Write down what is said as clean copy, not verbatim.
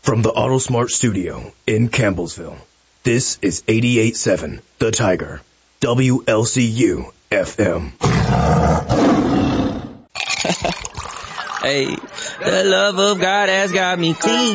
From the AutoSmart studio in Campbellsville, this is 88.7 The Tiger, WLCU FM. Hey, the love of God has got me clean.